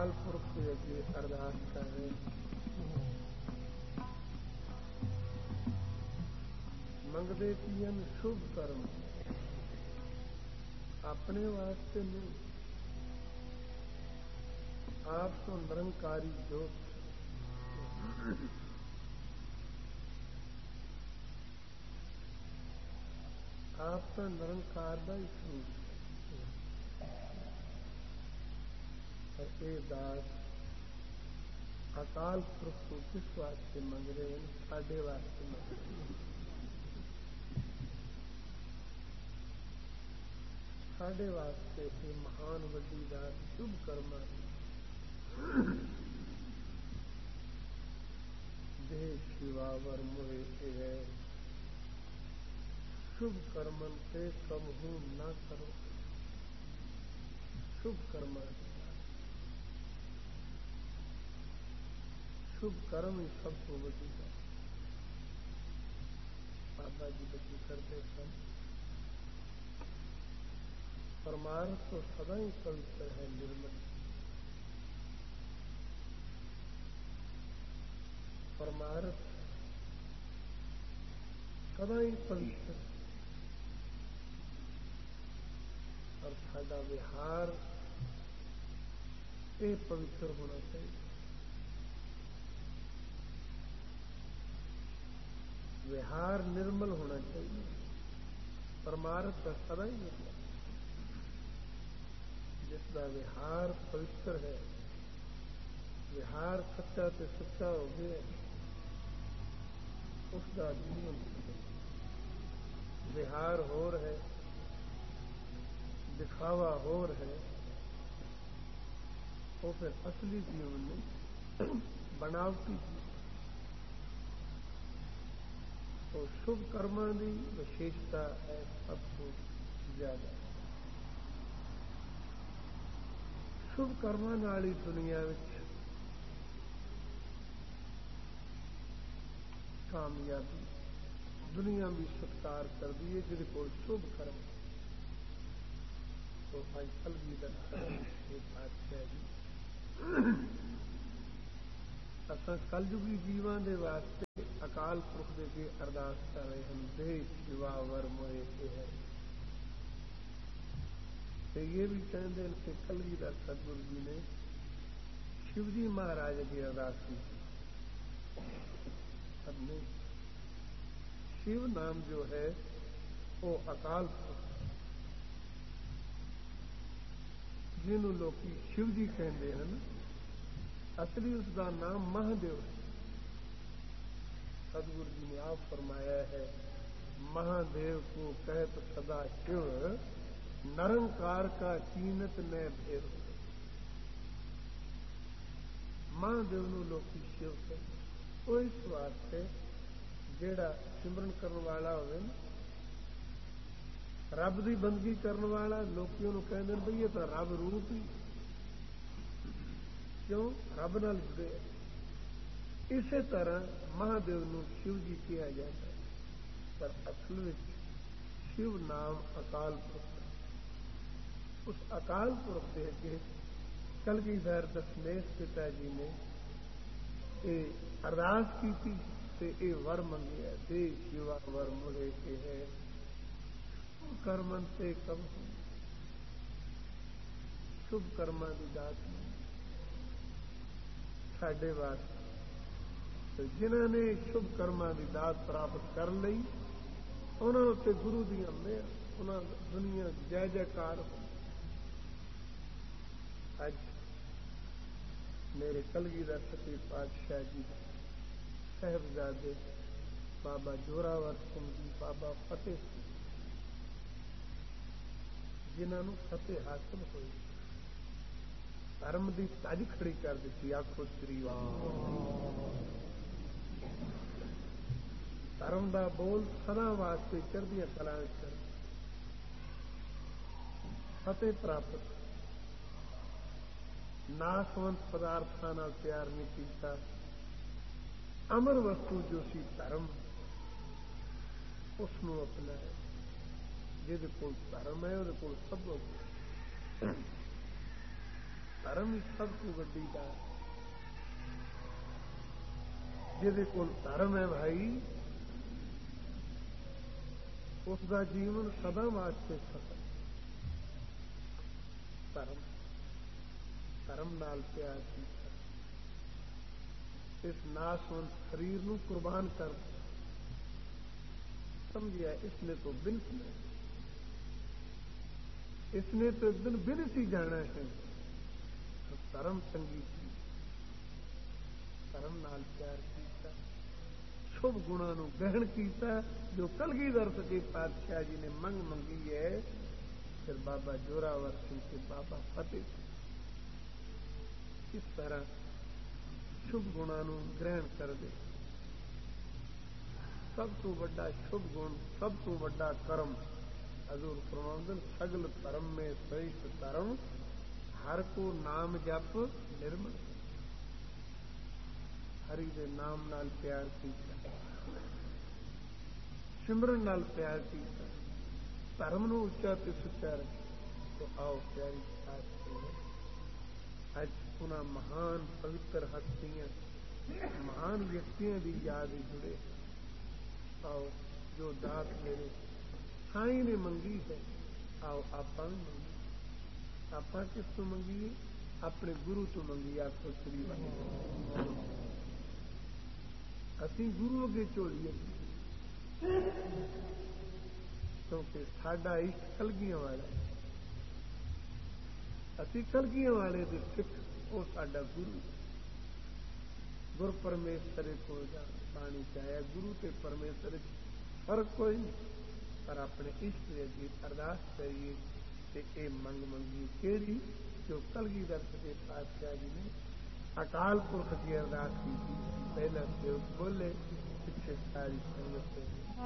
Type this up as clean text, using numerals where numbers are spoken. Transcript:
اکال پرخ کے اگے ارداس کر رہے منگتے پین شبھ کرم اپنے واسطے نہیں آپ تو نرنکاری جوت آپ تو نرنکار کا ہی سروپ اور یہ داس اکال پرخ کو کس واسطے منگ رہے ہیں؟ ساڈے واسطے منگ رہے ہیں، ساڈے واسطے یہ مہان وڈی داس شبھ کرما دے شیواور موہے ہے شبھ کرمن سے کم ہوں نہ کرو شبھ کرم شبھ کرم ہی سب کو وڈی ہے۔ بابا جی بچی کرتے سن پرمارتھ تو سدا ہی پوتر ہے نرمل پرمارتھ سدا ہی پوتر اور ساڈا وہار یہ پوتر ہونا چاہیے، وہار نرمل ہونا چاہیے، پرمارتھ کا سدا ہی نرمل جس کا وہار پوتر ہے، وہار سچا تے سچا ہو گیا اس کا جیون وہار ہو رہے دکھاوا ہو رہے وہ پھر اصلی جیون نہیں بناوٹی جیون تو شبھ کرما کی وشیشتا ہے سب کو زیادہ شبھ کرما والی دنیا کامیابی دنیا بھی ستکار کر دی ہے جن کو شبھ کرم تو بھائی کلگیدھر بادشاہ جی اصل کلجگی جیواں دے واسطے اکال پرخ دے کے ارداس کر رہے ہیں دے شیوا ور موہے ہے یہ بھی کہتے ہیں کہ کلگیدھر ستگرو جی نے شیو جی مہاراج کی ارداس کی شیو نام جو ہے وہ اکال پرخ جنہوں لوگ شیو جی کہتے ہیں اصلی اس کا نام مہادیو ہے۔ ستگرو جی نے آپ فرمایا ہے مہادیو کو کہت سدا شیو نرنکار کا چینت نہ بھیو مہادیو نو لوگ شیو کہتے وہ اس واسطے جیڑا سمرن کرنے والا ہوئے رب کی بندگی کرنے والا لوگوں کہتے ہیں بھئی یہ تو رب روپ ہی کیوں رب نال جڑے اسی طرح مہادیو نو شیو جی کہا جاتا ہے پر اصل شیو نام اکال پرخ اس اکال پرخ دے کے کلگیدھر دشمیش پتا جی نے یہ ارداس کی تھی تے اے ور منگیا دے شیوا ور مڑے کے ہے کرمن سے کم شبھ کرما کی دات ساڈے واسطے جنہوں نے شبھ کرما کی دات پراپت کر لی انہوں نے گرو دیا مہر انہوں دنیا جے جےکار ہو اج میرے کلگیدھر سچے پاتشاہ جی صاحبزادے بابا جوراور سنگھ جی بابا فتح سنگھ جنہوں فتح حاصل ہوئی دھرم کی تج کھڑی کر دیتی آخو سری دھرم کا بول سدا واسطے چڑھدیاں کلاں کر فتح پراپت ناسونت پدارتھاں نال پیار نہیں کیتا امر وستو جو سی دھرم اس نو اپنایا جہد کول دھرم ہے وہ کول سب کچھ ਧਰਮ ਹੀ ਸਭ ਤੋਂ ਵੱਡੀ ਦਾਤ। ਜਿਹਦੇ ਕੋਲ ਧਰਮ ਹੈ ਭਾਈ, اس کا جیون سدا واسطے سفل۔ دھرم نال پیار کیتا، اس ناسون شریر نو قربان کر سمجھیا اس نے تو بن کیا، اس نے تو ایک دن بن سی جانا ہے۔ دھرم چنگی سی، دھرم نال پیار کیتا، شبھ گنا نو گرہن کیتا، جو کلگیدھر سچے پادشاہ جی نے منگی ہے۔ پھر بابا جوراور سنگھ کے بابا فتح سنگھ اس طرح شبھ گنا نو گرہن کر دے۔ سب تو بڑا شبھ گن، سب تو بڑا کرم حضور فرماندن سگل دھرم میں سریشٹ دھرم، ہر کو نام جپ نرمل، ہری دے نام نال پیار کیتا، سمرن نال پیار کیتا، دھرم نو اچا تے سچا رکھے۔ تو آؤ پیاری بات ہے، اج انہاں مہان پوتر ہستیاں، مہان ویکتیاں دی یاد جڑے۔ آؤ جو دات میرے سائیں نے منگی ہے، آؤ آپ منگی۔ آپ کس تو منگیے؟ اپنے گرو تو منگی۔ آخو چلی بات اسی گرو اگے چولیے، کیونکہ ساڈا عشق کلگیاں والا ہے، اسی کلگیاں والے دے سکھ، وہ ساڈا گرو۔ گر پرمیشور کو جان پانی چاہیا، گرو تے پرمیشور فرق کوئی نہیں، پر اپنے عشق دے اگے ارداس کریے تے اے منگی کیڑی جو کلگیدھر سچے پادشاہ جی نے اکال پرخ کی ارداس کی تھی۔ پہلا سیوک بولے، پیچھے ساری سنگت